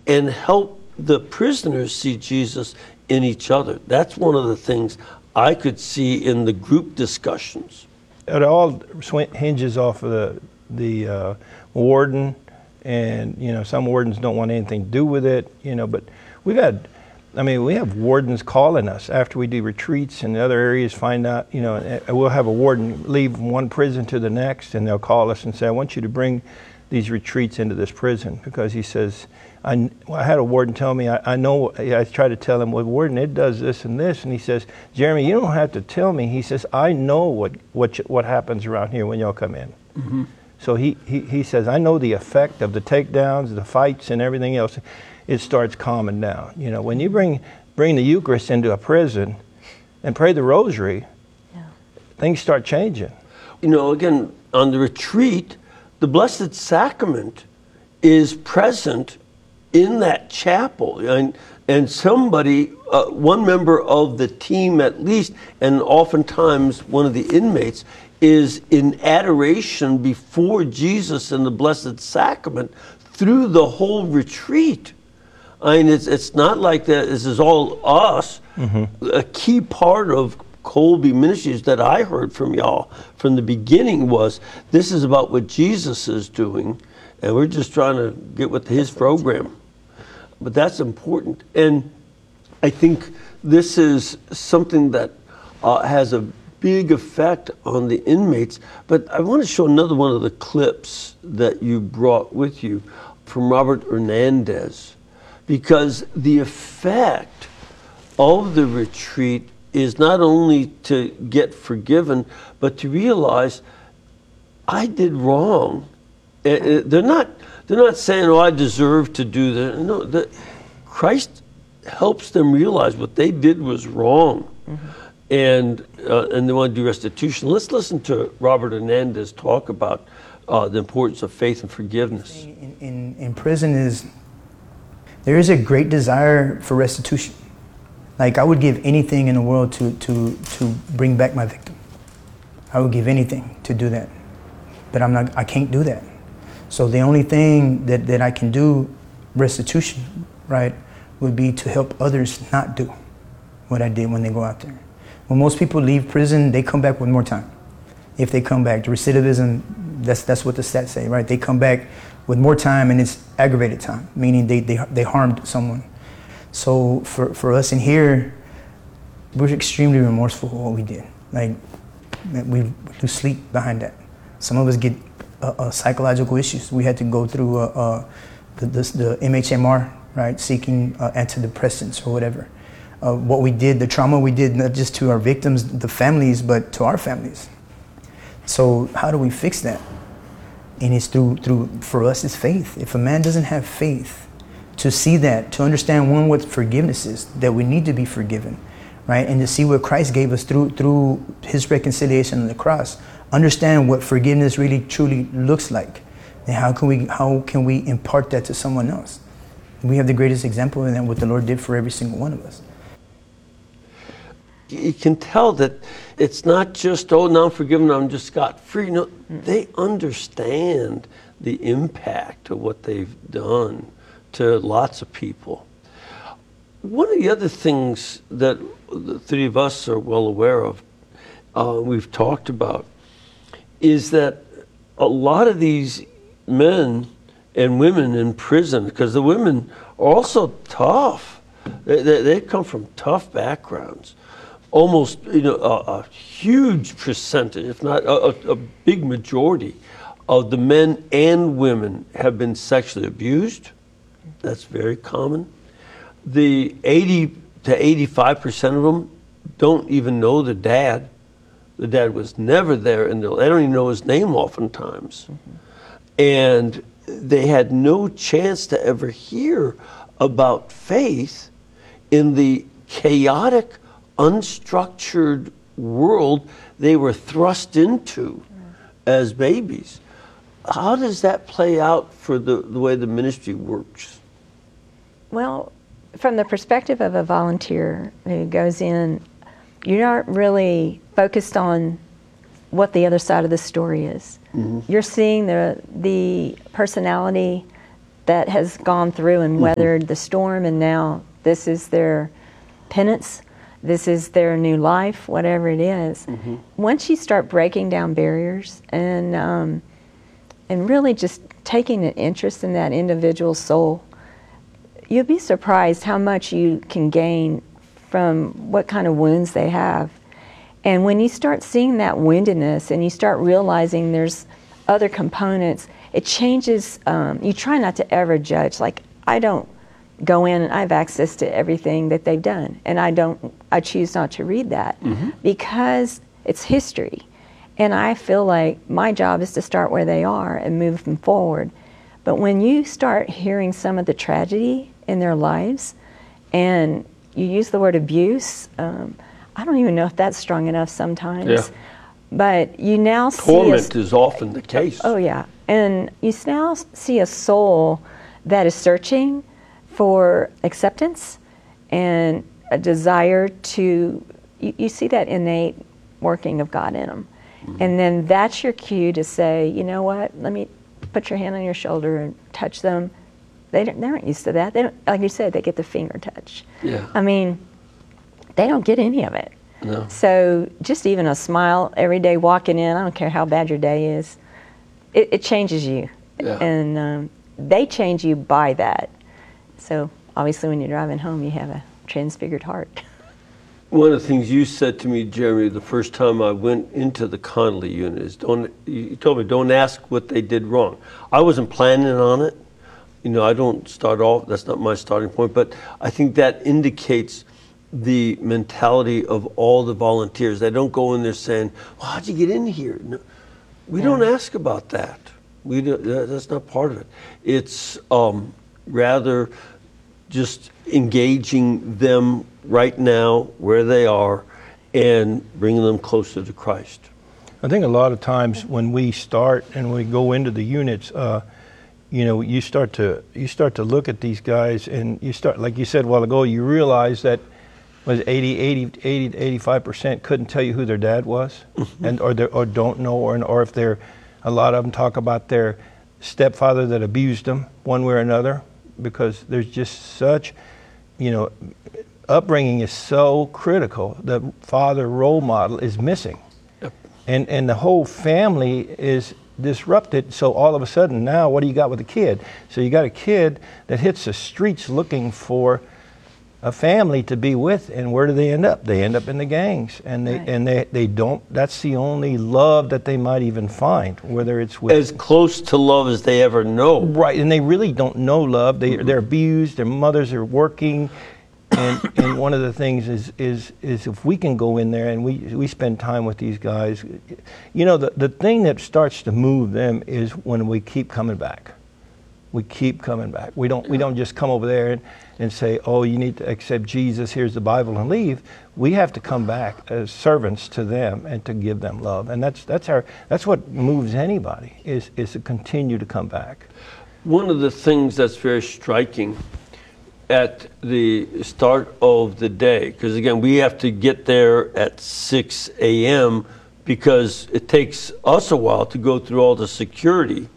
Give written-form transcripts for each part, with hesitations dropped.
and help the prisoners see Jesus in each other. That's one of the things I could see in the group discussions. It all hinges off of the warden, and some wardens don't want anything to do with it, but we have wardens calling us after we do retreats in other areas, find out, we'll have a warden leave one prison to the next, and they'll call us and say, I want you to bring these retreats into this prison, because he says, I had a warden tell me, I know, I tried to tell him, well, warden, it does this and this, and he says, Jeremy, you don't have to tell me. He says, I know what happens around here when y'all come in. Mm-hmm. So he says, I know the effect of the takedowns, the fights, and everything else. It starts calming down. When you bring the Eucharist into a prison and pray the Rosary, things start changing. Again, on the retreat, the Blessed Sacrament is present in that chapel, and somebody, one member of the team at least, and oftentimes one of the inmates, is in adoration before Jesus in the Blessed Sacrament through the whole retreat. It's not like that. This is all us. Mm-hmm. A key part of Colby Ministries that I heard from y'all from the beginning was, this is about what Jesus is doing, and we're just trying to get with his program. But that's important. And I think this is something that has a big effect on the inmates. But I want to show another one of the clips that you brought with you from Robert Hernandez, because the effect of the retreat is not only to get forgiven, but to realize I did wrong. They're not saying, oh, I deserve to do that. No, Christ helps them realize what they did was wrong. Mm-hmm. And they want to do restitution. Let's listen to Robert Hernandez talk about the importance of faith and forgiveness. In prison there is a great desire for restitution. Like, I would give anything in the world to bring back my victim. I would give anything to do that. But I can't do that. So the only thing that I can do, restitution, right, would be to help others not do what I did when they go out there. When most people leave prison, they come back one more time. If they come back, the recidivism, that's what the stats say, right? They come back with more time, and it's aggravated time, meaning they harmed someone. So for us in here, we're extremely remorseful for what we did. Like, we lose sleep behind that. Some of us get psychological issues. We had to go through the MHMR, right, seeking antidepressants or whatever. What we did, the trauma we did, not just to our victims, the families, but to our families. So how do we fix that? And it's through for us, it's faith. If a man doesn't have faith to see that, to understand, one, what forgiveness is, that we need to be forgiven, right? And to see what Christ gave us through his reconciliation on the cross, understand what forgiveness really truly looks like, and how can we impart that to someone else? We have the greatest example in that, what the Lord did for every single one of us. You can tell that it's not just, oh, now I'm forgiven, I'm just scot-free. No, they understand the impact of what they've done to lots of people. One of the other things that the three of us are well aware of, we've talked about, is that a lot of these men and women in prison, because the women are also tough. They come from tough backgrounds. Almost, a huge percentage, if not a big majority, of the men and women have been sexually abused. That's very common. The 80 to 85% of them don't even know the dad. The dad was never there, and they don't even know his name oftentimes. Mm-hmm. And they had no chance to ever hear about faith in the chaotic, unstructured world they were thrust into as babies. How does that play out for the way the ministry works? Well, from the perspective of a volunteer who goes in, you're not really focused on what the other side of the story is. Mm-hmm. You're seeing the personality that has gone through and weathered the storm, and now this is their penance, this is their new life, whatever it is. Once you start breaking down barriers and really just taking an interest in that individual soul, you'll be surprised how much you can gain from what kind of wounds they have. And when you start seeing that woundedness and you start realizing there's other components, it changes. You try not to ever judge. Like, I don't go in and I have access to everything that they've done, and I choose not to read that because it's history. And I feel like my job is to start where they are and move them forward. But when you start hearing some of the tragedy in their lives, and you use the word abuse, I don't even know if that's strong enough sometimes. Yeah. But you now see Torment is often the case. Oh yeah, and you now see a soul that is searching for acceptance and a desire to. You see that innate working of God in them, and then that's your cue to say, you know what? Let me put your hand on your shoulder and touch them. They aren't used to that. They don't, like you said, they get the finger touch. Yeah. I mean, they don't get any of it. No. So just even a smile every day walking in, I don't care how bad your day is, it changes you. Yeah. And they change you by that. So obviously when you're driving home, you have a transfigured heart. One of the things you said to me, Jeremy, the first time I went into the Connolly unit is you told me, don't ask what they did wrong. I wasn't planning on it. You know, I don't start off, that's not my starting point, but I think that indicates the mentality of all the volunteers. They don't go in there saying, well, how'd you get in here? No, we don't ask about that. That's not part of it. It's rather just engaging them right now where they are and bringing them closer to Christ. I think a lot of times when we start and we go into the units, you know, you start to look at these guys, and you start, like you said a while ago, you realize that was 80 to 85% couldn't tell you who their dad was, and or don't know, or if they're, a lot of them talk about their stepfather that abused them one way or another, because there's just such, you know, upbringing is so critical. The father role model is missing. Yep. And the whole family is disrupted. So all of a sudden now, what do you got with the kid? So you got a kid that hits the streets looking for a family to be with, and where do they end up? They end up in the gangs, and they don't. That's the only love that they might even find, whether it's with As close to love as they ever know. right, and they really don't know love. They're abused. Their mothers are working. And one of the things is if we can go in there and we spend time with these guys, you know, the thing that starts to move them is when we keep coming back. We keep coming back. We don't just come over there and say, oh, you need to accept Jesus, here's the Bible, and leave. We have to come back as servants to them and to give them love. And that's what moves anybody, is to continue to come back. One of the things that's very striking at the start of the day, because again, we have to get there at 6 a.m. because it takes us a while to go through all the security.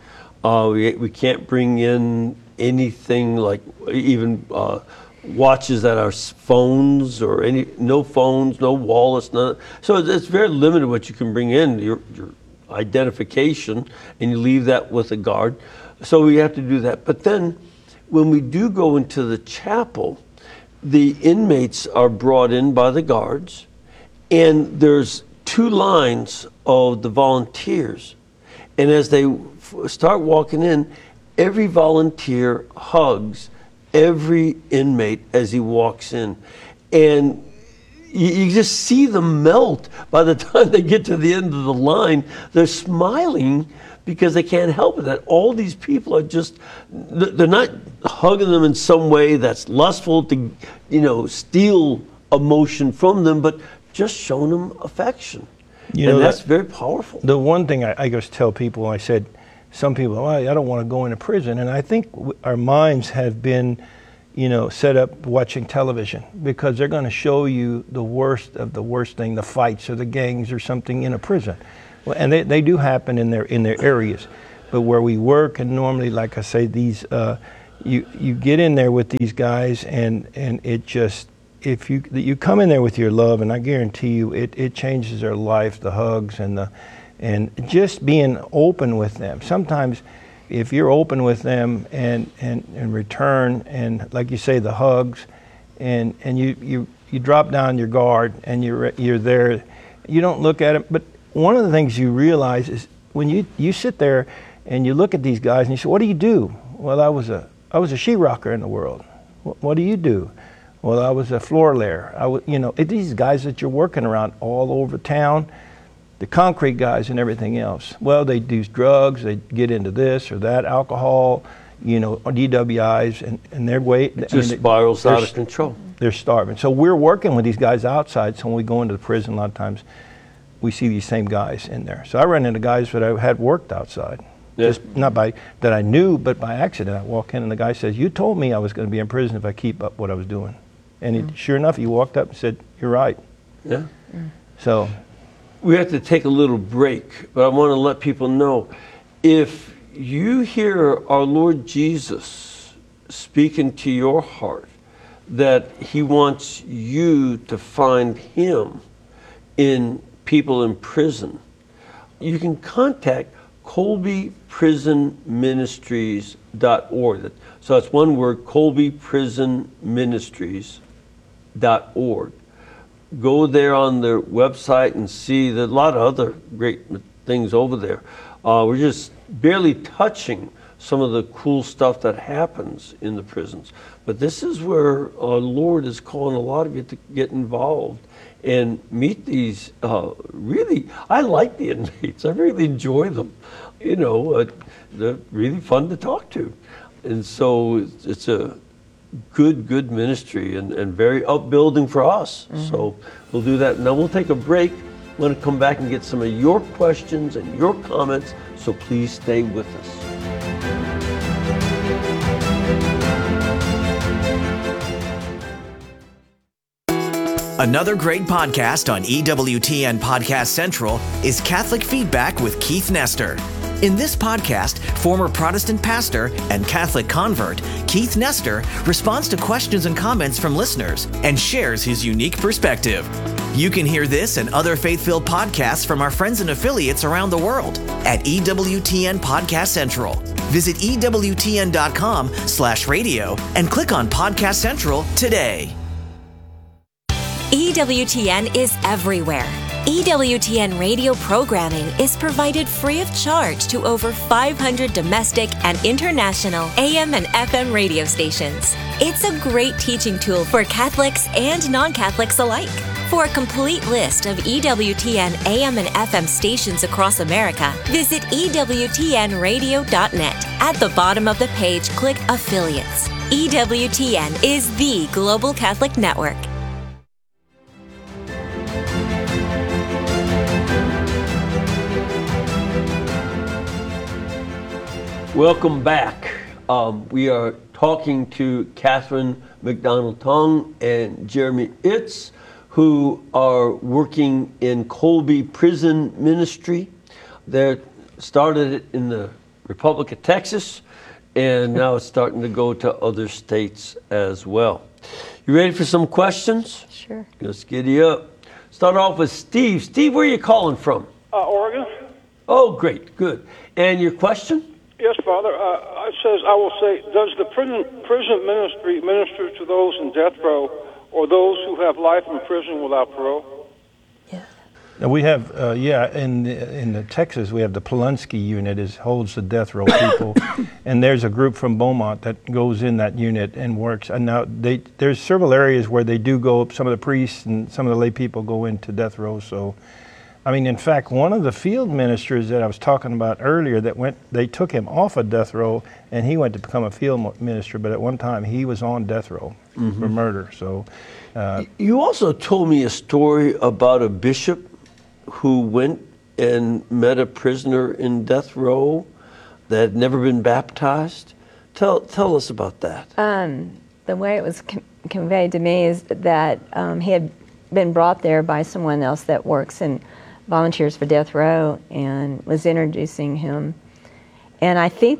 We can't bring in anything like even watches at our phones, or no phones, no wallets, none. So it's very limited what you can bring in, your identification, and you leave that with a guard. So we have to do that. But then when we do go into the chapel, the inmates are brought in by the guards, and there's two lines of the volunteers. And as they start walking in, every volunteer hugs every inmate as he walks in. And you just see them melt by the time they get to the end of the line. They're smiling because they can't help it. That all these people are just, they're not hugging them in some way that's lustful to, you know, steal emotion from them, but just showing them affection. You know, that's very powerful. The one thing I just tell people, I said, some people, well, I don't want to go into prison. And I think our minds have been, you know, set up watching television, because they're going to show you the worst of the worst thing, the fights or the gangs or something in a prison. Well, and they do happen in their areas. But where we work, and normally, like I say, these you get in there with these guys, and it just, if you come in there with your love, and I guarantee you it changes their life, the hugs and just being open with them. Sometimes if you're open with them and in return, and like you say, the hugs, and you drop down your guard and you're there, you don't look at it. But one of the things you realize is when you sit there and you look at these guys and you say, what do you do? Well, I was a sheetrocker in the world. What do you do? Well, I was a floor layer. These guys that you're working around all over town, the concrete guys and everything else. Well, they do drugs, they get into this or that, alcohol, or DWIs, and their weight. It just spirals out of control. They're starving. So we're working with these guys outside, so when we go into the prison, a lot of times we see these same guys in there. So I run into guys that I had worked outside. Yeah. Just not that I knew, but by accident. I walk in and the guy says, you told me I was going to be in prison if I keep up what I was doing. And sure enough, he walked up and said, you're right. Yeah. So we have to take a little break, but I want to let people know, if you hear our Lord Jesus speaking to your heart, that he wants you to find him in people in prison, you can contact ColbyPrisonMinistries.org. So that's one word, ColbyPrisonMinistries.org. Go there on their website and see a lot of other great things over there. We're just barely touching some of the cool stuff that happens in the prisons. But this is where our Lord is calling a lot of you to get involved and meet these really, I like the inmates. I really enjoy them. They're really fun to talk to. And so it's a good ministry and very upbuilding for us. So we'll do that. Now we'll take a break. I'm going to come back and get some of your questions and your comments. So please stay with us. Another great podcast on EWTN Podcast Central is Catholic Feedback with Keith Nestor. In this podcast, former Protestant pastor and Catholic convert Keith Nestor responds to questions and comments from listeners and shares his unique perspective. You can hear this and other faith-filled podcasts from our friends and affiliates around the world at EWTN Podcast Central. Visit EWTN.com/radio and click on Podcast Central today. EWTN is everywhere. EWTN radio programming is provided free of charge to over 500 domestic and international AM and FM radio stations. It's a great teaching tool for Catholics and non-Catholics alike. For a complete list of EWTN AM and FM stations across America, visit EWTNradio.net. At the bottom of the page, click Affiliates. EWTN is the Global Catholic Network. Welcome back. We are talking to Catherine McDonald-Tong and Jeremy Itz, who are working in Colby Prison Ministry. They started it in the Republic of Texas, and now it's starting to go to other states as well. You ready for some questions? Sure. Let's giddy up. Start off with Steve. Steve, where are you calling from? Oregon. Oh, great, good. And your question? Yes, Father. It says, I will say, does the prison ministry minister to those in death row or those who have life in prison without parole? Now we have, in the Texas, we have the Polunsky unit holds the death row people, and there's a group from Beaumont that goes in that unit and works. And now there's several areas where they do go. Some of the priests and some of the lay people go into death row. So, I mean, in fact, one of the field ministers that I was talking about earlier they took him off of death row, and he went to become a field minister. But at one time, he was on death row for murder. So, you also told me a story about a bishop who went and met a prisoner in death row that had never been baptized. Tell us about that. The way it was conveyed to me is that he had been brought there by someone else that works in Volunteers for Death Row and was introducing him. And I think they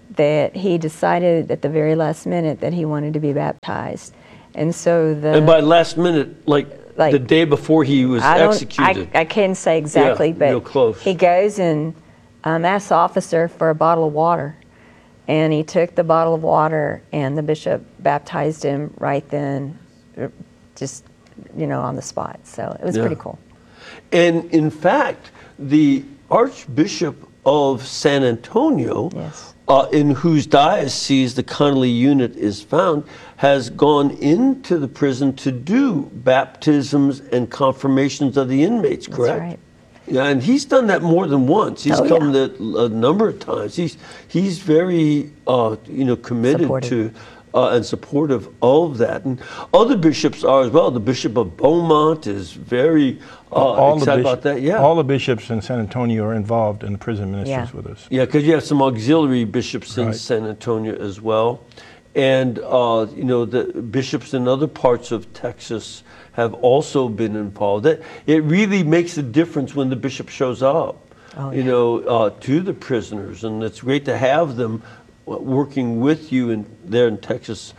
that he decided at the very last minute that he wanted to be baptized. And so And by last minute, like Like, the day before he was executed. I can't say exactly, Yeah, real but close. he goes and asks the officer for a bottle of water. And he took the bottle of water, and the bishop baptized him right then, just, on the spot. So it was Yeah. pretty cool. And in fact, the Archbishop of San Antonio, Yes. in whose diocese the Connolly unit is found, has gone into the prison to do baptisms and confirmations of the inmates, correct? right. Yeah, and he's done that more than once. He's Oh, come yeah. a number of times. He's very committed Supportive. to and supportive of that, and other bishops are as well. The Bishop of Beaumont is very excited about that. Yeah, All the bishops in San Antonio are involved in the prison ministries Yeah. with us. yeah, because you have some auxiliary bishops in Right. San Antonio as well, and the bishops in other parts of Texas have also been involved. It really makes a difference when the bishop shows up, Oh, yeah. to the prisoners, and it's great to have them working with you there in Texas.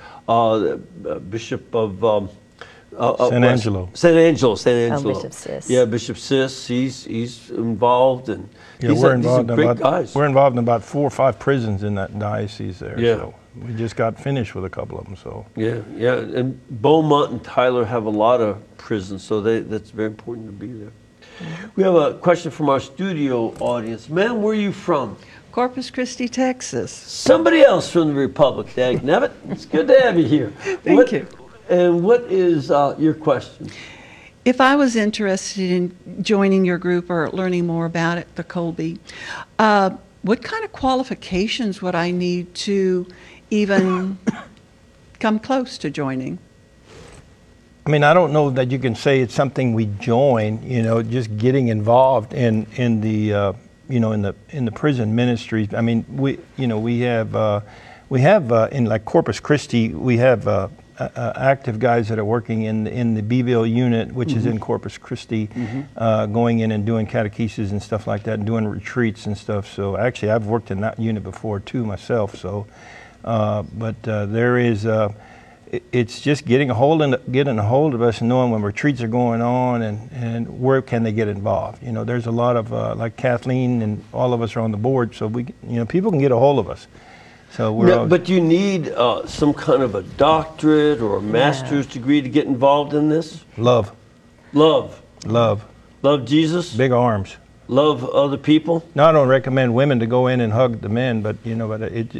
Bishop of San Angelo. San Angelo. Bishop Sis. Yeah, Bishop Sis. He's involved, and Yeah, these are great guys. We're involved in about 4 or 5 prisons in that diocese there. Yeah. So we just got finished with a couple of them. So Yeah, and Beaumont and Tyler have a lot of prisons, so that's very important to be there. We have a question from our studio audience. Ma'am, where are you from? Corpus Christi, Texas. Somebody else from the Republic, Dag Nevitt. It's good to have you here. Thank you. And what is your question? If I was interested in joining your group or learning more about it, the Colby, what kind of qualifications would I need to even come close to joining? I mean, I don't know that you can say it's something we join. Just getting involved in the in the prison ministry. I mean, we have in like Corpus Christi, we have active guys that are working in the Beeville unit, which is in Corpus Christi, going in and doing catechesis and stuff like that, and doing retreats and stuff. So actually, I've worked in that unit before too myself. So, but there is. It's just getting a hold of us and knowing when retreats are going on and where can they get involved. There's a lot of like Kathleen and all of us are on the board, so people can get a hold of us. So But you need some kind of a doctorate or a master's degree to get involved in this? Love Jesus? big arms. Love other people? No, I don't recommend women to go in and hug the men, but it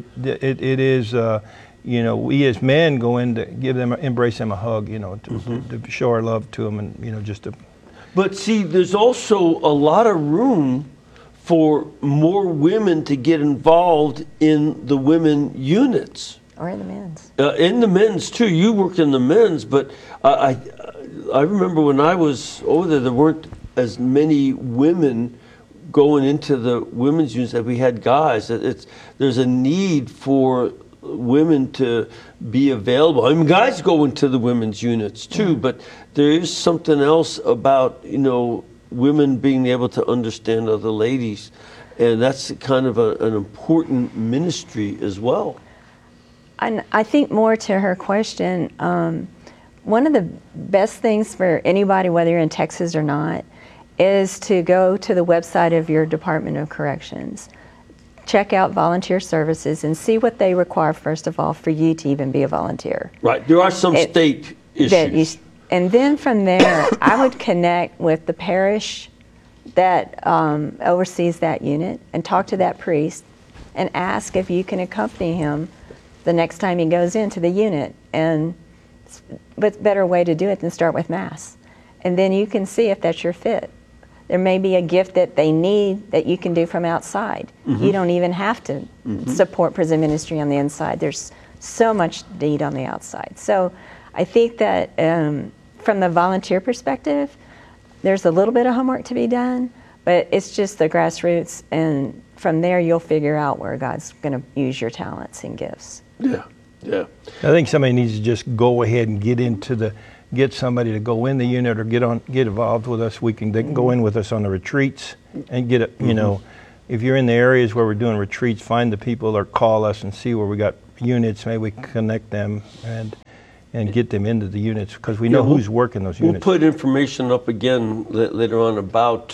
is. We as men go in to embrace them a hug, to show our love to them, and just to. But see, there's also a lot of room for more women to get involved in the women units. Or in the men's. In the men's too. You worked in the men's, but I remember when I was over there weren't as many women going into the women's units as we had guys. There's a need for women to be available. I mean, guys go into the women's units too, but there is something else about, women being able to understand other ladies, and that's kind of an important ministry as well. And I think more to her question, one of the best things for anybody, whether you're in Texas or not, is to go to the website of your Department of Corrections. Check out volunteer services and see what they require, first of all, for you to even be a volunteer. Right. There are some state issues. And then from there, I would connect with the parish that oversees that unit and talk to that priest and ask if you can accompany him the next time he goes into the unit. And what's a better way to do it than start with Mass? And then you can see if that's your fit. There may be a gift that they need that you can do from outside. You don't even have to support prison ministry on the inside. There's so much need on the outside. So I think that from the volunteer perspective, there's a little bit of homework to be done, but it's just the grassroots, and from there you'll figure out where God's going to use your talents and gifts. Yeah. I think somebody needs to just go ahead and get somebody to go in the unit or get involved with us. They can go in with us on the retreats and get if you're in the areas where we're doing retreats, find the people or call us and see where we got units. Maybe we can connect them and get them into the units, because we know who's working those units. We'll put information up again later on about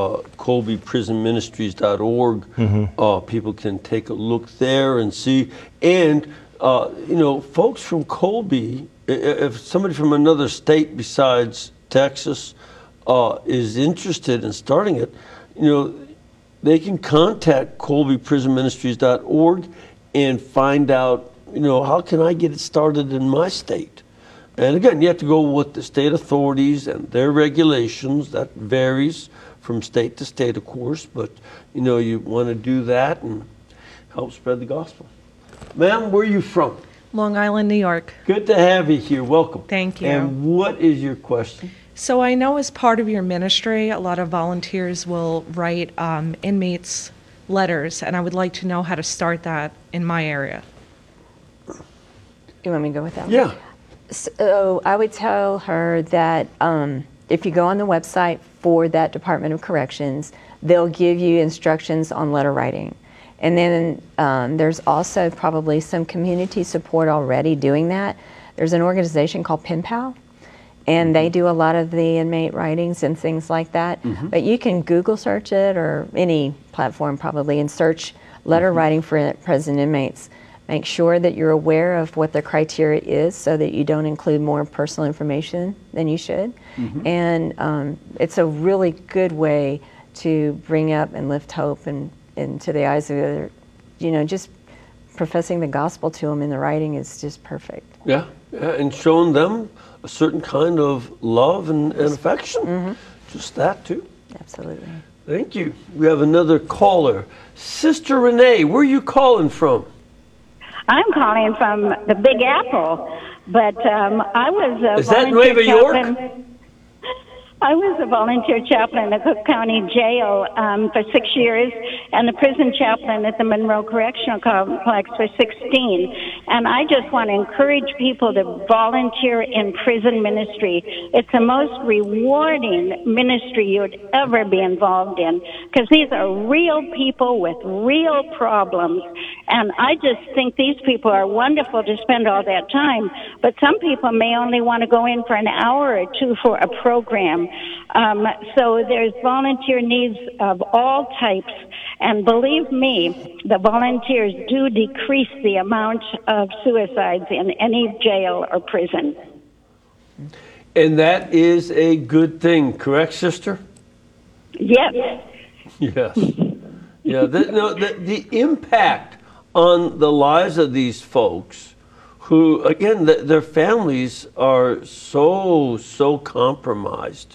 colbyprisonministries.org. People can take a look there and see. And, folks from Colby, if somebody from another state besides Texas is interested in starting it, they can contact colbyprisonministries.org and find out, how can I get it started in my state? And again, you have to go with the state authorities and their regulations. That varies from state to state, of course, but you want to do that and help spread the gospel. Ma'am, where are you from? Long Island, New York. Good to have you here. Welcome. Thank you. And what is your question? So I know as part of your ministry, a lot of volunteers will write inmates letters, and I would like to know how to start that in my area. You want me to go with that one? Yeah. So I would tell her that if you go on the website for that Department of Corrections, they'll give you instructions on letter writing. And then there's also probably some community support already doing that. There's an organization called Pen Pal, and they do a lot of the inmate writings and things like that. But you can Google search it, or any platform probably, and search letter writing for prison inmates. Make sure that you're aware of what the criteria is so that you don't include more personal information than you should. And it's a really good way to bring up and lift hope and into the eyes of the other, just professing the gospel to them in the writing is just perfect. Yeah, and showing them a certain kind of love and affection. Just that too. Absolutely. Thank you. We have another caller. Sister Renee, where are you calling from? I'm calling from the Big Apple, but I was a Is that Nueva York? I was a volunteer chaplain at Cook County Jail for 6 years, and a prison chaplain at the Monroe Correctional Complex for 16. And I just want to encourage people to volunteer in prison ministry. It's the most rewarding ministry you'd ever be involved in, because these are real people with real problems. And I just think these people are wonderful to spend all that time. But some people may only want to go in for an hour or two for a program. So there's volunteer needs of all types. And believe me, the volunteers do decrease the amount of suicides in any jail or prison. And that is a good thing, correct, sister? Yes. Yes. Yeah, the impact on the lives of these folks who, again, their families are so compromised.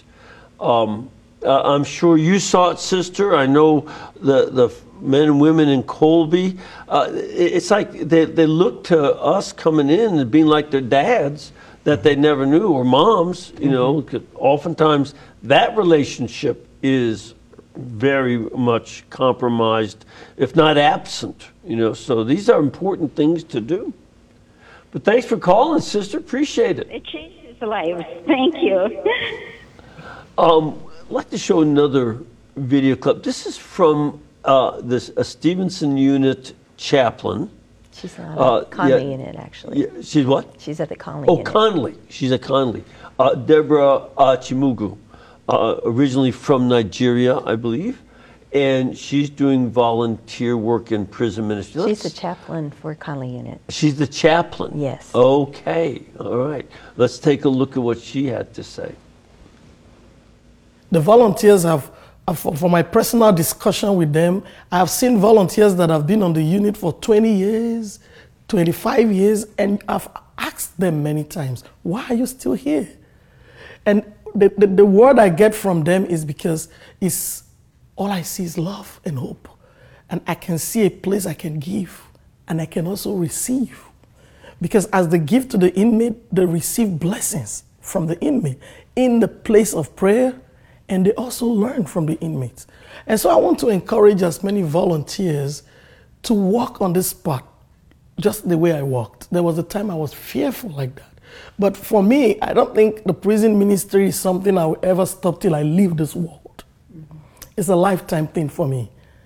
I'm sure you saw it, sister. I know the men and women in Colby. It's like they look to us coming in and being like their dads that they never knew, or moms, 'cause oftentimes that relationship is very much compromised, if not absent, so these are important things to do. But thanks for calling, sister. Appreciate it. It changes lives. Thank you. I'd like to show another video clip. This is from a Stevenson unit chaplain. She's not at Conley unit, actually. Yeah, she's what? She's at the Conley Oh, unit. Conley. She's at Conley. Deborah Chimugu, originally from Nigeria, I believe. And she's doing volunteer work in prison ministry. She's the chaplain for Conley unit. She's the chaplain? Yes. Okay. All right. Let's take a look at what she had to say. The volunteers have, for my personal discussion with them, I have seen volunteers that have been on the unit for 20 years, 25 years, and I've asked them many times, why are you still here? And the word I get from them is because all I see is love and hope. And I can see a place I can give, and I can also receive. Because as they give to the inmate, they receive blessings from the inmate in the place of prayer, and they also learn from the inmates. And so I want to encourage as many volunteers to walk on this path just the way I walked. There was a time I was fearful like that. But for me, I don't think the prison ministry is something I will ever stop till I leave this world. It's a lifetime thing for me.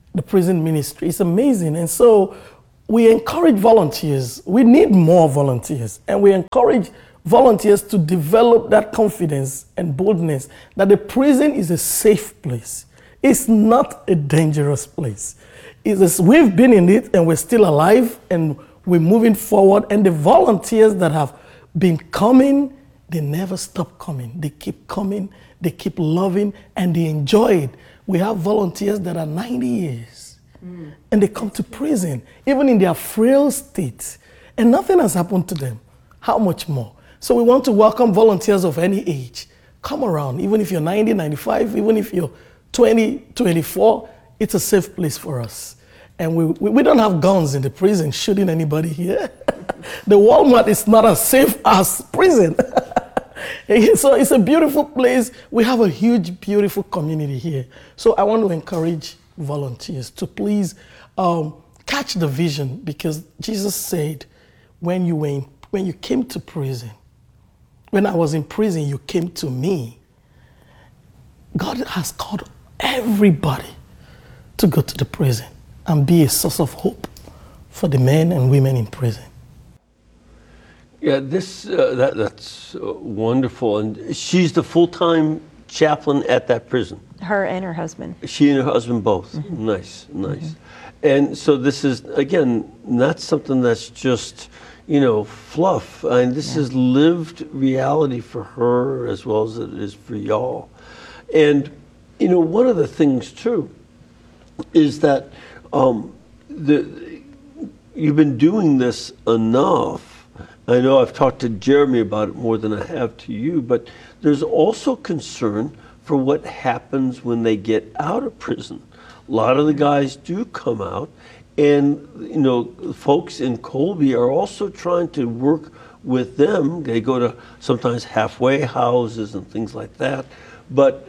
the prison ministry. It's amazing. And so we encourage volunteers. We need more volunteers. And we encourage volunteers to develop that confidence and boldness that the prison is a safe place. It's not a dangerous place. We've been in it and we're still alive and we're moving forward. And the volunteers that have been coming, they never stop coming. They keep coming, they keep loving, and they enjoy it. We have volunteers that are 90 years and they come to prison, even in their frail state, and nothing has happened to them. How much more? So we want to welcome volunteers of any age. Come around, even if you're 90, 95, even if you're 20, 24, it's a safe place for us. And we don't have guns in the prison shooting anybody here. The Walmart is not as safe as prison. So it's a beautiful place. We have a huge, beautiful community here. So I want to encourage volunteers to please catch the vision, because Jesus said, when you came to prison, when I was in prison, you came to me. God has called everybody to go to the prison and be a source of hope for the men and women in prison. Yeah, that's wonderful. And she's the full-time chaplain at that prison. Her and her husband. She and her husband both. Mm-hmm. Nice. Mm-hmm. And so this is, again, not something that's just, fluff. I mean, this is lived reality for her as well as it is for y'all. And, one of the things, too, is that you've been doing this enough. I know I've talked to Jeremy about it more than I have to you, but there's also concern for what happens when they get out of prison. A lot of the guys do come out, and folks in Colby are also trying to work with them. They go to sometimes halfway houses and things like that, but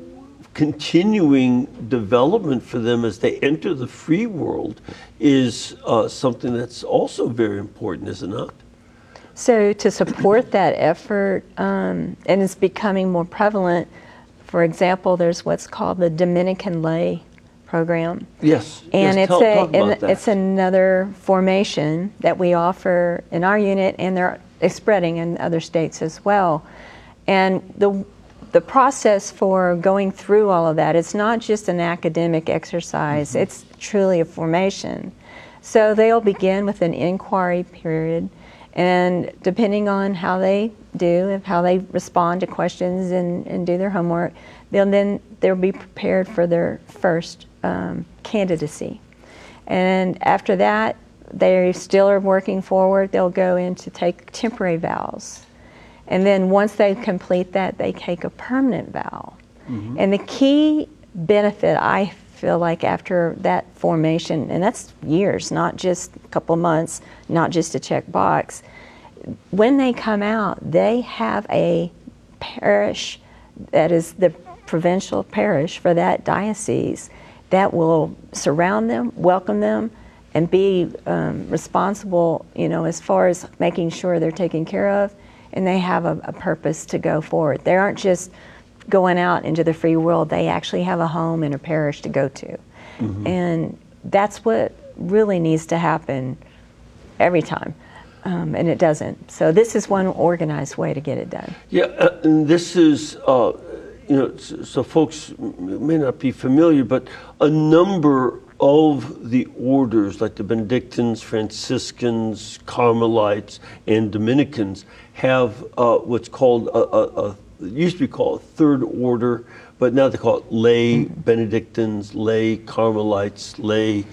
continuing development for them as they enter the free world is something that's also very important, is it not? So to support that effort, and it's becoming more prevalent, for example, there's what's called the Dominican Lay Program. Yes. And yes, it's another formation that we offer in our unit, and it's spreading in other states as well. And the process for going through all of that, it's not just an academic exercise, mm-hmm. It's truly a formation. So they'll begin with an inquiry period, and depending on how they do, and how they respond to questions and do their homework, they'll be prepared for their first candidacy. And after that, they still are working forward. They'll go in to take temporary vows. And then once they complete that, they take a permanent vow. Mm-hmm. And the key benefit, I feel like, after that formation, and that's years, not just a couple months, not just a check box, when they come out, they have a parish that is the provincial parish for that diocese that will surround them, welcome them, and be responsible, as far as making sure they're taken care of, and they have a purpose to go forward. They aren't just going out into the free world, they actually have a home and a parish to go to. Mm-hmm. And that's what really needs to happen every time, and it doesn't. So this is one organized way to get it done. Yeah, and this is, so folks may not be familiar, but a number of the orders, like the Benedictines, Franciscans, Carmelites, and Dominicans, have what's called it used to be called a third order, but now they call it lay Benedictines, lay Carmelites, lay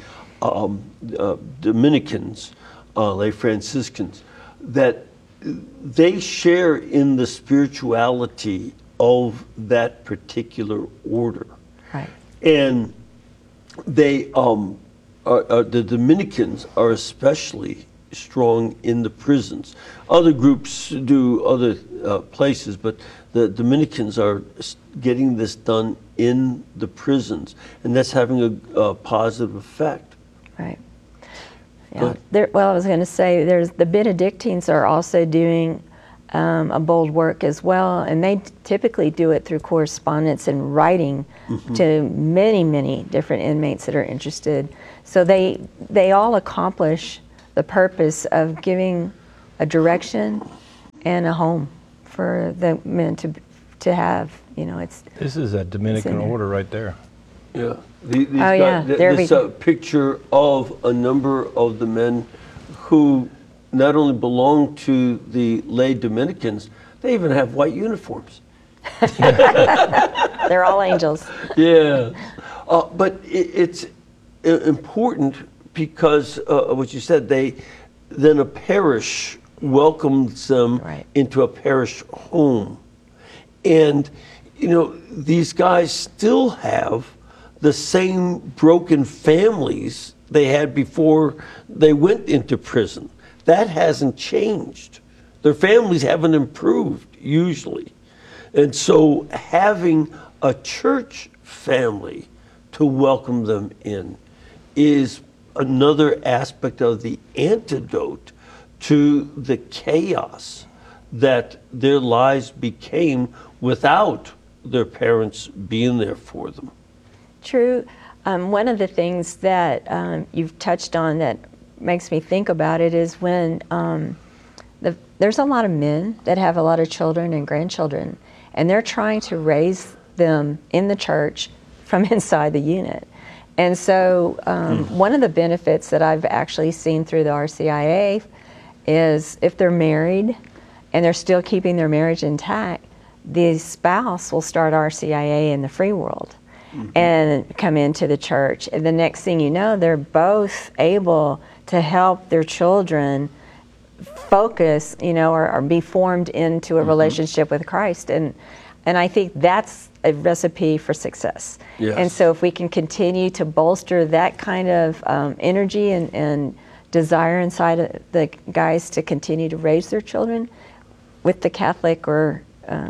Dominicans, lay Franciscans, that they share in the spirituality of that particular order. Right. And they, the Dominicans are especially strong in the prisons. Other groups do other places, but the Dominicans are getting this done in the prisons, and that's having a positive effect. Right. Yeah. I was going to say, the Benedictines are also doing a bold work as well, and they typically do it through correspondence and writing to many, many different inmates that are interested. So they all accomplish the purpose of giving a direction and a home for the men to have. This is a Dominican order right there. Yeah. There's a picture of a number of the men who not only belong to the lay Dominicans, they even have white uniforms. They're all angels. Yeah. But it's important because what you said, then a parish welcomes them into a parish home. And, these guys still have the same broken families they had before they went into prison. That hasn't changed. Their families haven't improved, usually. And so having a church family to welcome them in is another aspect of the antidote to the chaos that their lives became without their parents being there for them. True. One of the things that you've touched on that makes me think about it is when there's a lot of men that have a lot of children and grandchildren, and they're trying to raise them in the church from inside the unit. And so one of the benefits that I've actually seen through the RCIA is if they're married and they're still keeping their marriage intact, the spouse will start RCIA in the free world and come into the church. And the next thing you know, they're both able to help their children focus, or be formed into a relationship with Christ. And I think that's a recipe for success. Yes. And so if we can continue to bolster that kind of energy and desire inside of the guys to continue to raise their children with the Catholic or,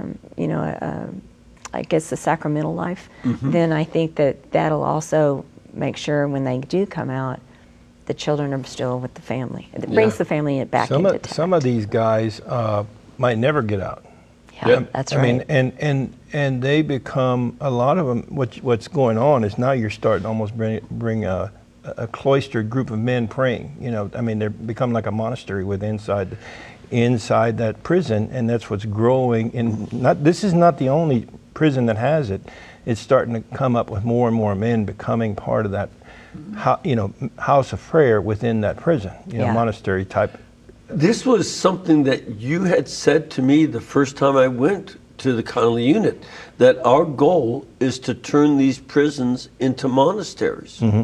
I guess the sacramental life, then I think that'll also make sure when they do come out, the children are still with the family. It brings the family back into town. Some of these guys might never get out. Yeah, that's right. I mean, and they become, a lot of them, what's going on is now you're starting to almost bring a cloistered group of men praying. They're becoming like a monastery inside that prison, and that's what's growing. This is not the only prison that has it. It's starting to come up with more and more men becoming part of that, house of prayer within that prison, monastery type. This was something that you had said to me the first time I went to the Connolly unit, that our goal is to turn these prisons into monasteries. And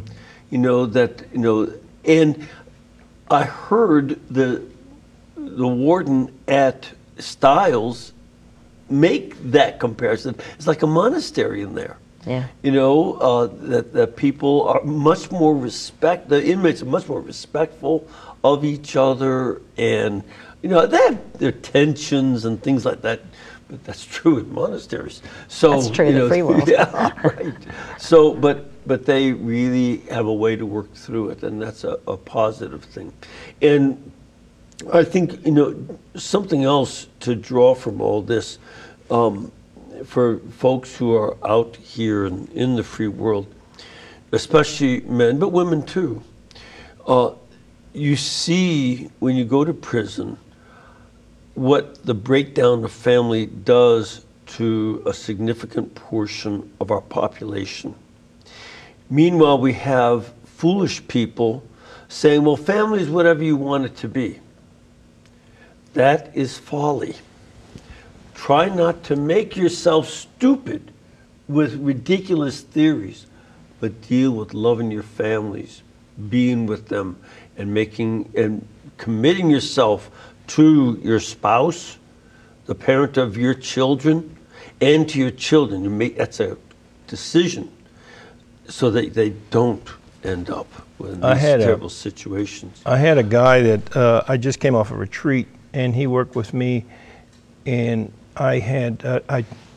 I heard the warden at Stiles make that comparison. It's like a monastery in there. Yeah. That people are much more the inmates are much more respectful of each other, and they have their tensions and things like that, but that's true in monasteries. So that's true in the free world. Yeah, right. So, but they really have a way to work through it, and that's a positive thing. And I think something else to draw from all this, for folks who are out here in the free world, especially men, but women too, you see when you go to prison what the breakdown of family does to a significant portion of our population. Meanwhile, we have foolish people saying, well, family is whatever you want it to be. That is folly. Try not to make yourself stupid with ridiculous theories, but deal with loving your families, being with them, and committing yourself to your spouse, the parent of your children, and to your children. That's a decision so that they don't end up in these terrible situations. I had a guy that I just came off a retreat, and he worked with me, and I had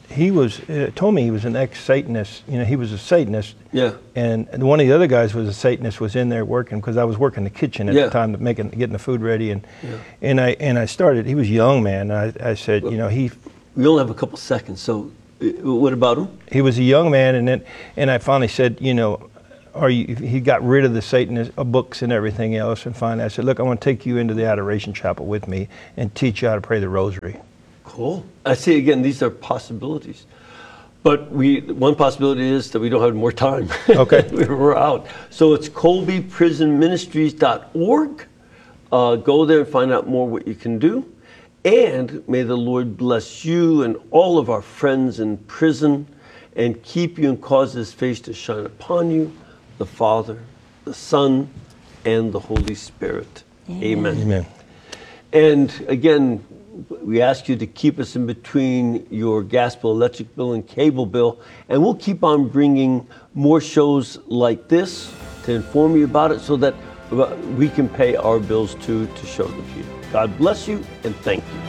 he was told me he was an ex-Satanist. You know, he was a Satanist. Yeah. And one of the other guys was a Satanist, was in there working, because I was working the kitchen at the time, getting the food ready, and I started. He was a young man. I said, you know, we only have a couple seconds, so what about him? He was a young man, and I finally said, you know, he got rid of the Satanist books and everything else, and finally I said, look, I want to take you into the Adoration Chapel with me and teach you how to pray the Rosary. Cool. I see, again, these are possibilities. But one possibility is that we don't have more time. Okay. We're out. So it's colbyprisonministries.org. Go there and find out more what you can do. And may the Lord bless you and all of our friends in prison and keep you and cause His face to shine upon you, the Father, the Son, and the Holy Spirit. Amen. Amen. And again, we ask you to keep us in between your gas bill, electric bill, and cable bill. And we'll keep on bringing more shows like this to inform you about it so that we can pay our bills too, to show them to you. God bless you and thank you.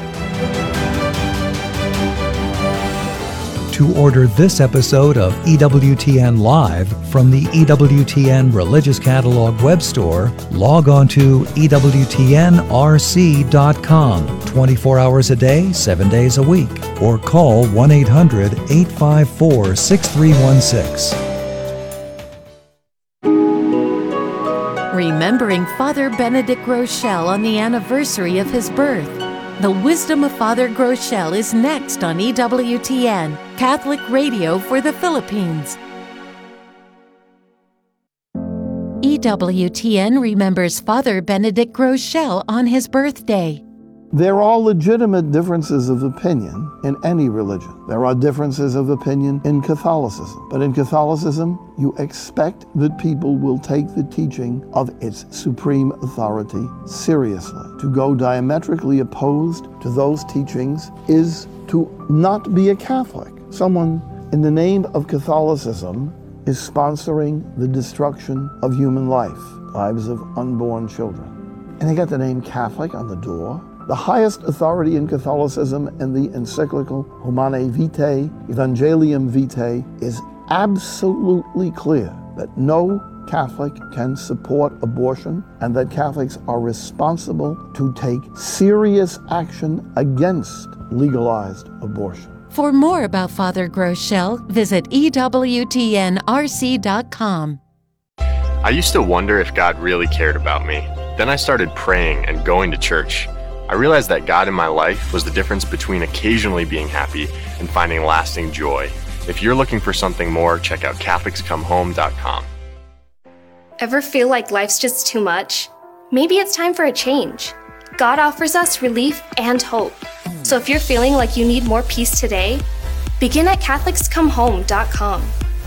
To order this episode of EWTN Live from the EWTN Religious Catalog web store, log on to EWTNRC.com 24 hours a day, 7 days a week, or call 1-800-854-6316. Remembering Father Benedict Groeschel on the anniversary of his birth. The Wisdom of Father Groeschel is next on EWTN, Catholic Radio for the Philippines. EWTN remembers Father Benedict Groeschel on his birthday. There are legitimate differences of opinion in any religion. There are differences of opinion in Catholicism. But in Catholicism, you expect that people will take the teaching of its supreme authority seriously. To go diametrically opposed to those teachings is to not be a Catholic. Someone in the name of Catholicism is sponsoring the destruction of human life, lives of unborn children. And they got the name Catholic on the door. The highest authority in Catholicism in the encyclical Humanae Vitae, Evangelium Vitae, is absolutely clear that no Catholic can support abortion and that Catholics are responsible to take serious action against legalized abortion. For more about Father Groeschel, visit EWTNRC.com. I used to wonder if God really cared about me. Then I started praying and going to church. I realized that God in my life was the difference between occasionally being happy and finding lasting joy. If you're looking for something more, check out CatholicsComeHome.com. Ever feel like life's just too much? Maybe it's time for a change. God offers us relief and hope. So if you're feeling like you need more peace today, begin at CatholicsComeHome.com.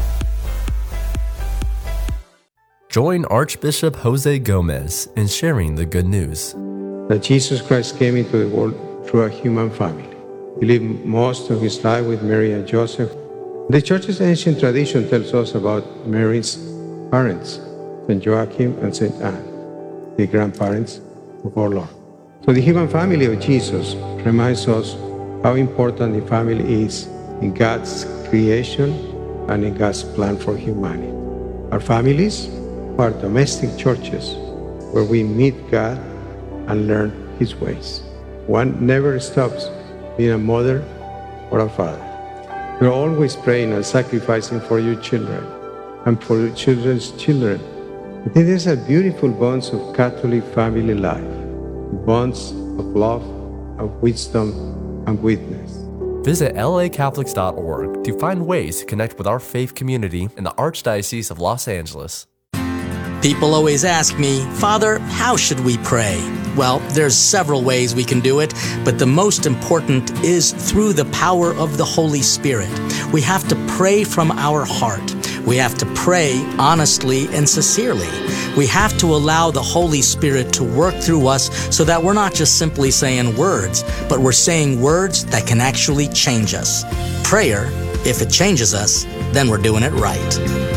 Join Archbishop Jose Gomez in sharing the good news. That Jesus Christ came into the world through a human family. He lived most of his life with Mary and Joseph. The Church's ancient tradition tells us about Mary's parents, St. Joachim and St. Anne, the grandparents of our Lord. So the human family of Jesus reminds us how important the family is in God's creation and in God's plan for humanity. Our families are domestic churches where we meet God and learn His ways. One never stops being a mother or a father. You're always praying and sacrificing for your children and for your children's children. I think these are beautiful bonds of Catholic family life, bonds of love, of wisdom, and witness. Visit lacatholics.org to find ways to connect with our faith community in the Archdiocese of Los Angeles. People always ask me, Father, how should we pray? Well, there's several ways we can do it, but the most important is through the power of the Holy Spirit. We have to pray from our heart. We have to pray honestly and sincerely. We have to allow the Holy Spirit to work through us so that we're not just simply saying words, but we're saying words that can actually change us. Prayer, if it changes us, then we're doing it right.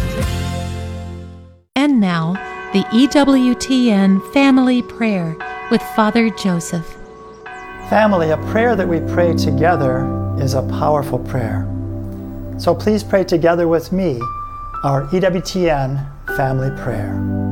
And now, the EWTN Family Prayer with Father Joseph. Family, a prayer that we pray together is a powerful prayer. So please pray together with me our EWTN family prayer.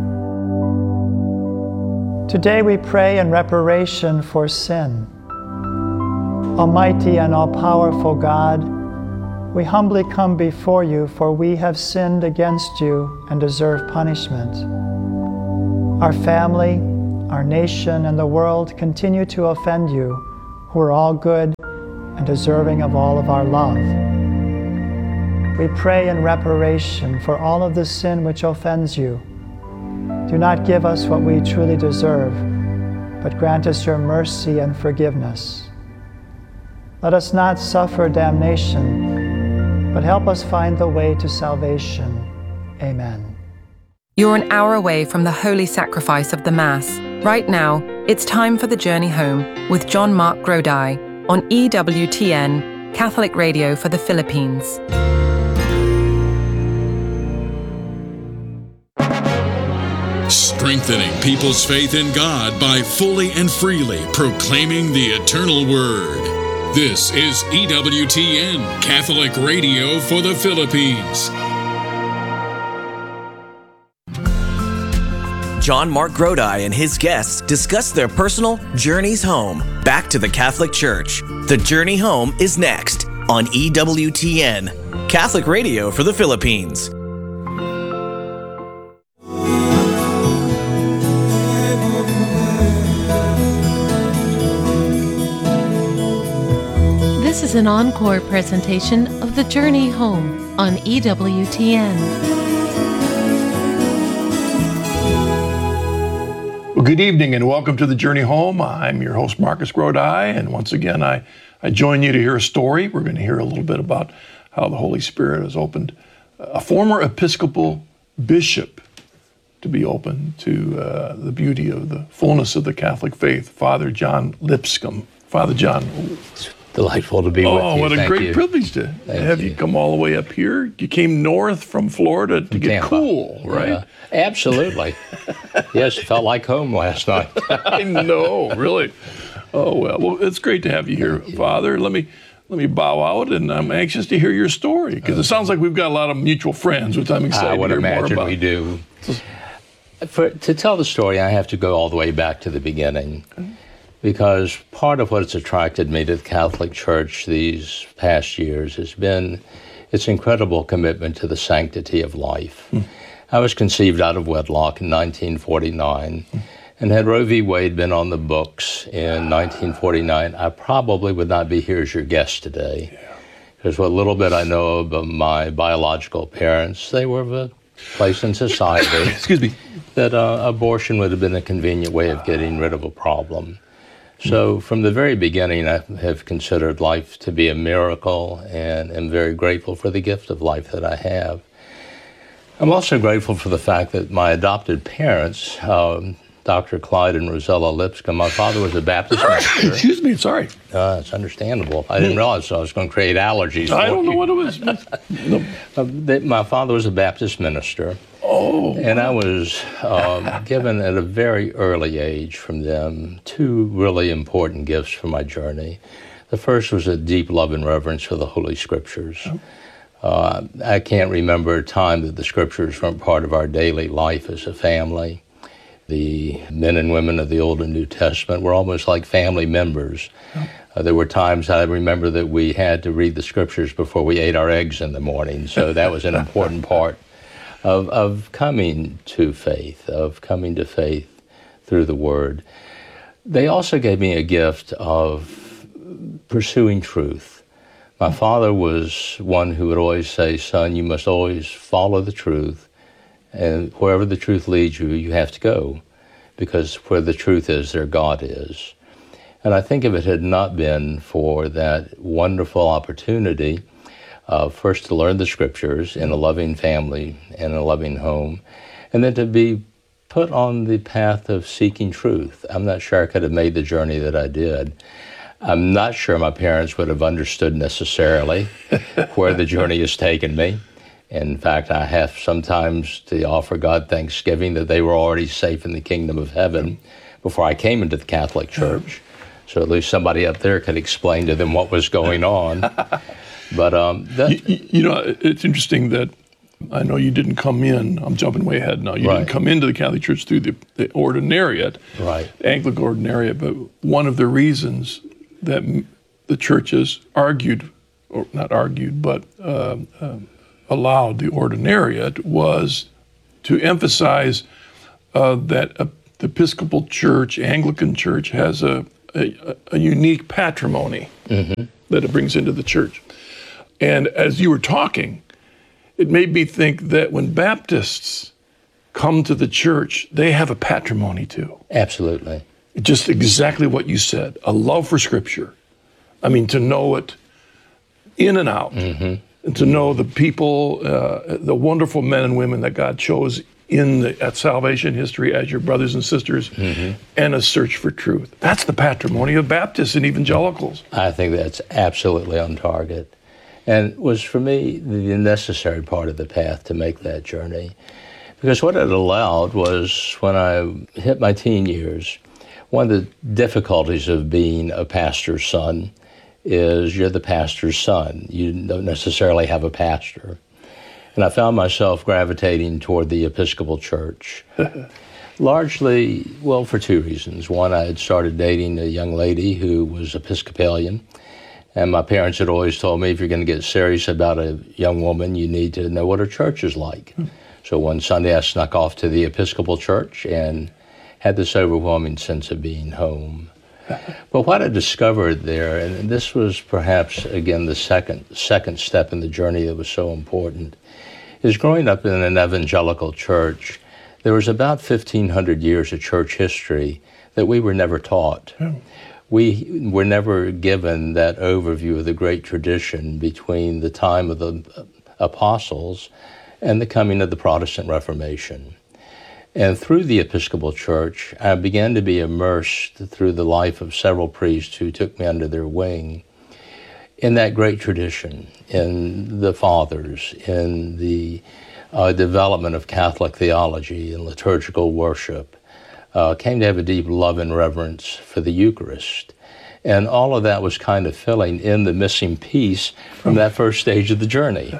Today we pray in reparation for sin. Almighty and all-powerful God, we humbly come before you, for we have sinned against you and deserve punishment. Our family, our nation, and the world continue to offend you, who are all good and deserving of all of our love. We pray in reparation for all of the sin which offends you. Do not give us what we truly deserve, but grant us your mercy and forgiveness. Let us not suffer damnation, but help us find the way to salvation. Amen. You're an hour away from the holy sacrifice of the Mass. Right now, it's time for the journey home with John Mark Grodi on EWTN, Catholic Radio for the Philippines. Strengthening people's faith in God by fully and freely proclaiming the eternal Word. This is EWTN, Catholic Radio for the Philippines. John Mark Grodi and his guests discuss their personal journeys home, back to the Catholic Church. The Journey Home is next on EWTN, Catholic Radio for the Philippines. This is an encore presentation of The Journey Home on EWTN. Well, good evening and welcome to The Journey Home. I'm your host, Marcus Grodi, and once again, I join you to hear a story. We're going to hear a little bit about how the Holy Spirit has opened a former Episcopal bishop to be open to the beauty of the fullness of the Catholic faith, Father John Lipscomb. Father John. Delightful to be with you. Oh, what a Thank great you. privilege to have you come all the way up here. You came north from Florida to get Tampa. cool, right? Yeah, absolutely. Yes, it felt like home last night. I know, really. Oh, well, it's great to have you here, Father. Let me bow out, and I'm anxious to hear your story, because it sounds like we've got a lot of mutual friends, which I'm excited I would to hear more imagine about. we do. To tell the story, I have to go all the way back to the beginning, because part of what's attracted me to the Catholic Church these past years has been its incredible commitment to the sanctity of life. I was conceived out of wedlock in 1949, and had Roe v. Wade been on the books in 1949, I probably would not be here as your guest today. Because what little bit I know of my biological parents, they were of a place in society excuse me, that abortion would have been a convenient way of getting rid of a problem. So from the very beginning, I have considered life to be a miracle, and am very grateful for the gift of life that I have. I'm also grateful for the fact that my adopted parents, Dr. Clyde and Rosella Lipscomb, my father was a Baptist minister. Excuse me, sorry. It's understandable. I didn't realize I was going to create allergies. I don't know what it was. My father was a Baptist minister. Oh. And I was given at a very early age from them two really important gifts for my journey. The first was a deep love and reverence for the Holy Scriptures. I can't remember a time that the Scriptures weren't part of our daily life as a family. The men and women of the Old and New Testament were almost like family members. There were times I remember that we had to read the Scriptures before we ate our eggs in the morning, so that was an important part of coming to faith, through the Word. They also gave me a gift of pursuing truth. My father was one who would always say, son, you must always follow the truth, and wherever the truth leads you, you have to go, because where the truth is, there God is. And I think if it had not been for that wonderful opportunity, first to learn the Scriptures in a loving family and a loving home, and then to be put on the path of seeking truth. I'm not sure I could have made the journey that I did. I'm not sure my parents would have understood necessarily where the journey has taken me. In fact, I have sometimes to offer God thanksgiving that they were already safe in the kingdom of heaven before I came into the Catholic Church. So at least somebody up there could explain to them what was going on. But it's interesting that I know you didn't come in. I'm jumping way ahead now. You didn't come into the Catholic Church through the ordinariate, Anglican ordinariate. But one of the reasons that the churches argued, or not argued, but allowed the ordinariate was to emphasize that the Episcopal Church, Anglican Church, has a unique patrimony that it brings into the church. And as you were talking, it made me think that when Baptists come to the church, they have a patrimony too. Absolutely. Just exactly what you said, a love for Scripture. I mean, to know it in and out, and to know the people, the wonderful men and women that God chose at salvation history as your brothers and sisters, and a search for truth. That's the patrimony of Baptists and evangelicals. I think that's absolutely on target, and was for me the necessary part of the path to make that journey. Because what it allowed was, when I hit my teen years, one of the difficulties of being a pastor's son is you're the pastor's son. You don't necessarily have a pastor. And I found myself gravitating toward the Episcopal Church, largely, well, for two reasons. One, I had started dating a young lady who was Episcopalian, and my parents had always told me, if you're going to get serious about a young woman, you need to know what her church is like. So one Sunday I snuck off to the Episcopal Church and had this overwhelming sense of being home. But what I discovered there, and this was perhaps, again, the second step in the journey that was so important, is growing up in an evangelical church, there was about 1,500 years of church history that we were never taught. We were never given that overview of the great tradition between the time of the apostles and the coming of the Protestant Reformation. And through the Episcopal Church, I began to be immersed through the life of several priests who took me under their wing in that great tradition, in the fathers, in the development of Catholic theology and liturgical worship, came to have a deep love and reverence for the Eucharist. And all of that was kind of filling in the missing piece from that first stage of the journey.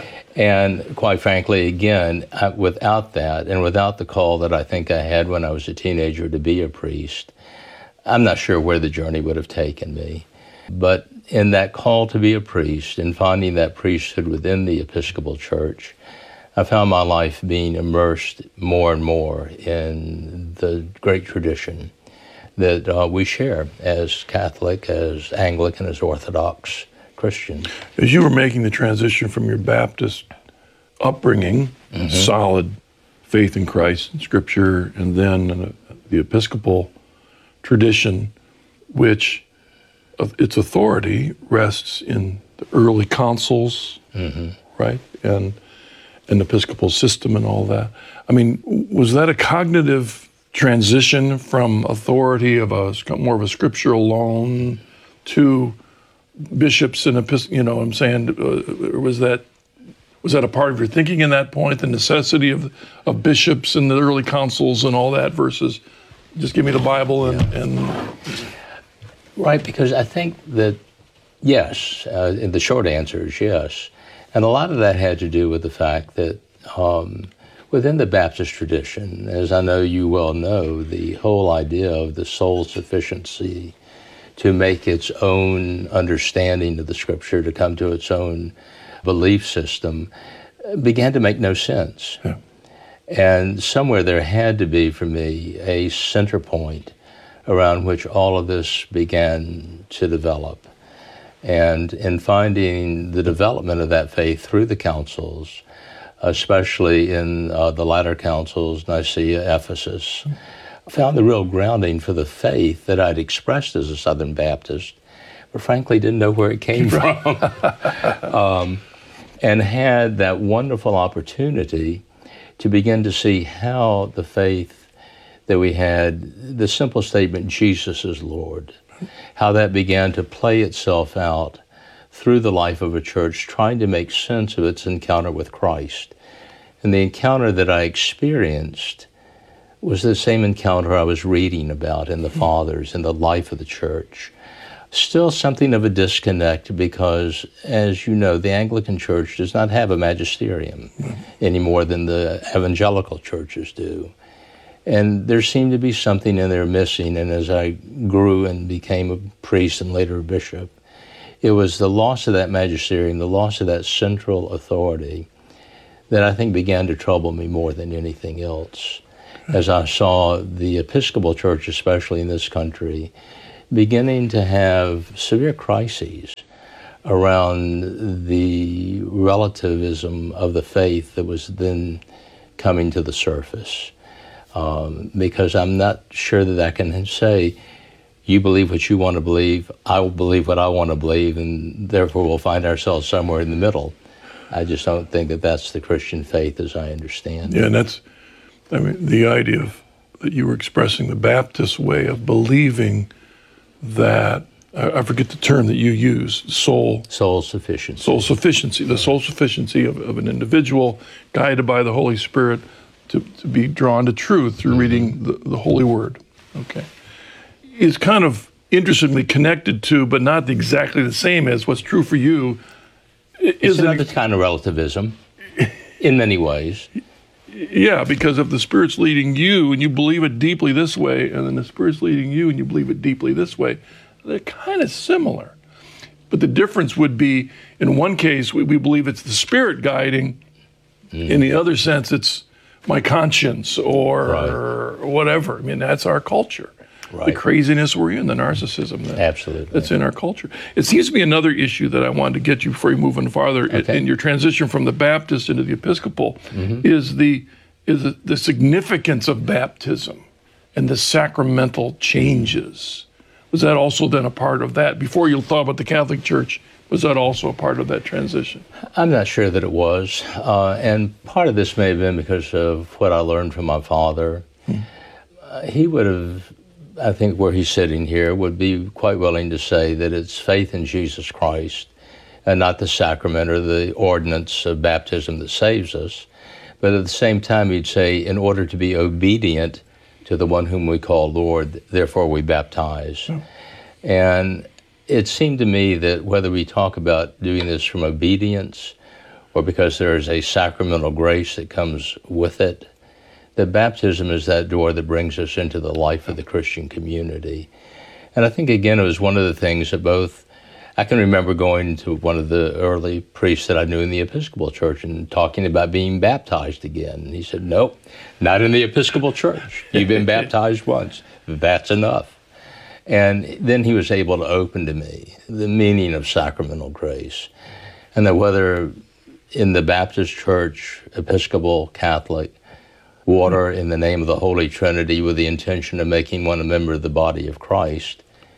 And quite frankly, again, without that, and without the call that I think I had when I was a teenager to be a priest, I'm not sure where the journey would have taken me. But in that call to be a priest and finding that priesthood within the Episcopal Church, I found my life being immersed more and more in the great tradition that we share as Catholic, as Anglican, as Orthodox Christians. As you were making the transition from your Baptist upbringing, solid faith in Christ and Scripture, and then the Episcopal tradition, which its authority rests in the early councils, right, and the Episcopal system and all that. I mean, was that a cognitive transition from authority of more of a Scripture alone to bishops and you know what I'm saying? Was that a part of your thinking in that point, the necessity of bishops and the early councils and all that versus just give me the Bible and Right, because I think that, yes, the short answer is yes. And a lot of that had to do with the fact that within the Baptist tradition, as I know you well know, the whole idea of the soul sufficiency to make its own understanding of the Scripture, to come to its own belief system, began to make no sense. Yeah. And somewhere there had to be, for me, a center point around which all of this began to develop. And in finding the development of that faith through the councils, especially in the latter councils, Nicaea, Ephesus, I found the real grounding for the faith that I'd expressed as a Southern Baptist, but frankly didn't know where it came from. And had that wonderful opportunity to begin to see how the faith that we had, the simple statement, Jesus is Lord, how that began to play itself out through the life of a church, trying to make sense of its encounter with Christ. And the encounter that I experienced was the same encounter I was reading about in the Fathers, in the life of the church. still something of a disconnect because, as you know, the Anglican Church does not have a magisterium any more than the evangelical churches do. And there seemed to be something in there missing, and as I grew and became a priest and later a bishop, it was the loss of that magisterium, the loss of that central authority that I think began to trouble me more than anything else. As I saw the Episcopal Church, especially in this country, beginning to have severe crises around the relativism of the faith that was then coming to the surface. Because I'm not sure that I can say, you believe what you want to believe, I will believe what I want to believe, and therefore we'll find ourselves somewhere in the middle. I just don't think that that's the Christian faith as I understand it. Yeah, and that's, I mean, the idea of that you were expressing the Baptist way of believing that, I forget the term that you use, soul sufficiency. Soul sufficiency, the soul sufficiency of an individual guided by the Holy Spirit to be drawn to truth through reading the Holy Word. Okay. It's kind of interestingly connected to, but not exactly the same as what's true for you. It's another kind of relativism in many ways. Yeah, because if the Spirit's leading you and you believe it deeply this way, and then the Spirit's leading you and you believe it deeply this way, they're kind of similar. But the difference would be, in one case, we believe it's the Spirit guiding. In the other sense, it's my conscience or whatever. I mean, that's our culture. The craziness we're in, the narcissism that's in our culture. It seems to be another issue that I wanted to get you before you move on farther in your transition from the Baptist into the Episcopal is the significance of baptism and the sacramental changes. Was that also then a part of that? Before you thought about the Catholic Church, was that also a part of that transition? I'm not sure that it was. And part of this may have been because of what I learned from my father. He would have, I think where he's sitting here, would be quite willing to say that it's faith in Jesus Christ and not the sacrament or the ordinance of baptism that saves us. But at the same time, he'd say, in order to be obedient to the one whom we call Lord, therefore we baptize. And it seemed to me that whether we talk about doing this from obedience or because there is a sacramental grace that comes with it, that baptism is that door that brings us into the life of the Christian community. And I think, again, it was one of the things that both, I can remember going to one of the early priests that I knew in the Episcopal Church and talking about being baptized again. And he said, nope, not in the Episcopal Church. You've been baptized once. That's enough. And then he was able to open to me the meaning of sacramental grace. And that whether in the Baptist Church, Episcopal, Catholic, water in the name of the Holy Trinity with the intention of making one a member of the body of Christ,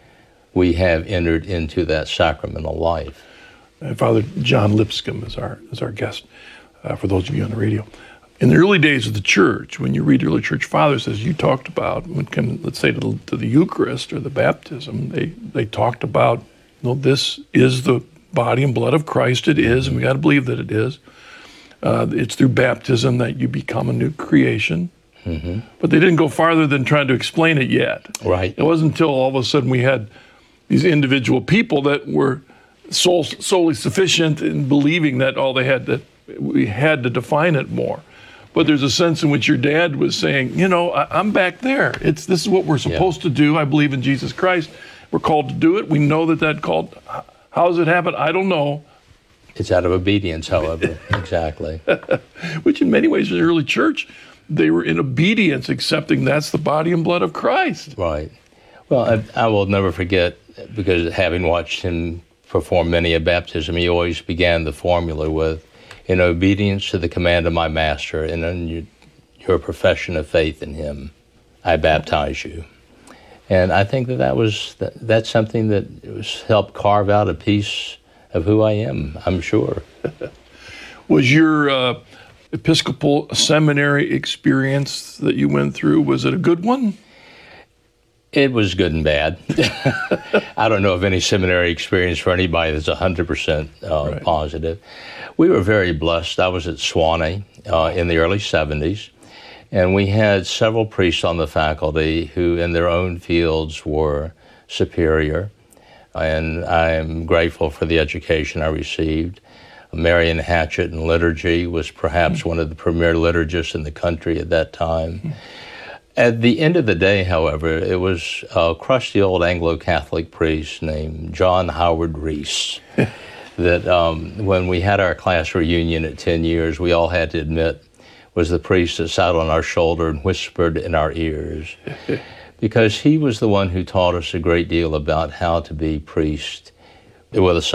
we have entered into that sacramental life. Father John Lipscomb is our guest, for those of you on the radio. In the early days of the church, when you read early church fathers, as you talked about, when it came, let's say, to the Eucharist or the baptism, they talked about, this is the body and blood of Christ. It is, and we got to believe that it is. It's through baptism that you become a new creation. But they didn't go farther than trying to explain it yet. Right. It wasn't until all of a sudden we had these individual people that were solely sufficient in believing that all they had that we had to define it more. But there's a sense in which your dad was saying, I'm back there. This is what we're supposed to do. I believe in Jesus Christ. We're called to do it. We know that called. How does it happen? I don't know. It's out of obedience, however. Exactly. Which in many ways in the early church, they were in obedience, accepting that's the body and blood of Christ. Right. Well, I will never forget, because having watched him perform many a baptism, he always began the formula with, in obedience to the command of my master and in your profession of faith in him, I baptize you. And I think that's something that helped carve out a piece of who I am, I'm sure. Was your Episcopal seminary experience that you went through, was it a good one? It was good and bad. I don't know of any seminary experience for anybody that's 100% positive. We were very blessed. I was at Sewanee in the early 70s, and we had several priests on the faculty who in their own fields were superior. and I'm grateful for the education I received. Marion Hatchett in liturgy was perhaps one of the premier liturgists in the country at that time. At the end of the day, however, it was a crusty old Anglo-Catholic priest named John Howard Reese that when we had our class reunion at 10 years, we all had to admit was the priest that sat on our shoulder and whispered in our ears. Because he was the one who taught us a great deal about how to be priest with a